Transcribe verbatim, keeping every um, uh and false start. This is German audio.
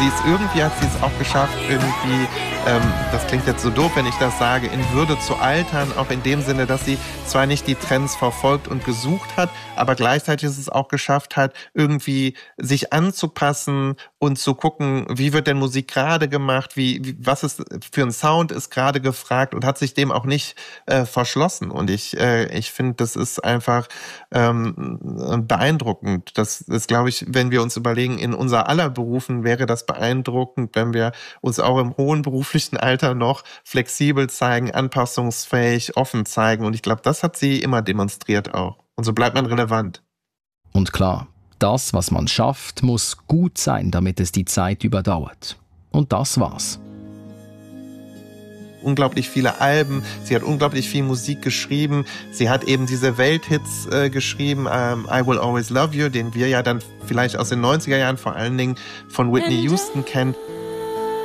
sie ist irgendwie, hat sie es auch geschafft, irgendwie, ähm, das klingt jetzt so doof, wenn ich das sage, in Würde zu altern, auch in dem Sinne, dass sie zwar nicht die Trends verfolgt und gesucht hat, aber gleichzeitig ist es auch geschafft hat, irgendwie sich anzupassen und zu gucken, wie wird denn Musik gerade gemacht, wie, wie was ist für ein Sound ist gerade gefragt und hat sich dem auch nicht äh, verschlossen. Und ich, äh, ich finde, das ist einfach ähm, beeindruckend. Das ist, glaube ich, wenn wir uns überlegen, in unser aller Berufen wäre das beeindruckend, wenn wir uns auch im hohen beruflichen Alter noch flexibel zeigen, anpassungsfähig, offen zeigen. Und ich glaube, das hat sie immer demonstriert auch. Und so bleibt man relevant. Und klar, das, was man schafft, muss gut sein, damit es die Zeit überdauert. Und das war's. Unglaublich viele Alben, sie hat unglaublich viel Musik geschrieben, sie hat eben diese Welthits äh, geschrieben, ähm, I Will Always Love You, den wir ja dann vielleicht aus den neunziger Jahren vor allen Dingen von Whitney Houston kennen.